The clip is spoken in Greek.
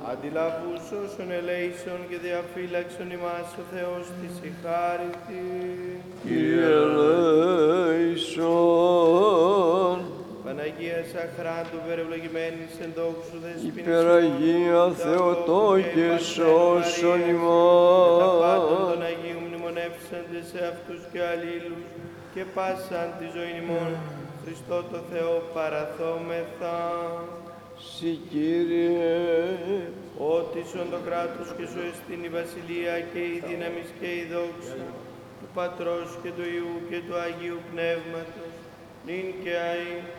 Αντιλαβούς όσων ελέησον και διαφύλαξον ημάς ο Θεός της η χάρη της. Κύριε ελέησον. Παναγία Σαχράντου, υπερευλογημένης εν δόξου δεσποινής. Υπεραγία Θεοτόκε σώσον ημάς. Τα πάντων των Αγίων μνημονεύσαντες σε αυτούς και αλλήλους και πάσαν τη ζωή ημών. Χριστό το Θεό παραθόμεθα. Συ Κύριε, Ότισον το κράτος και σου εστίν η βασιλεία και η δύναμη και η δόξα του Πατρός και του Υιού και του Αγίου Πνεύματος, νυν και αεί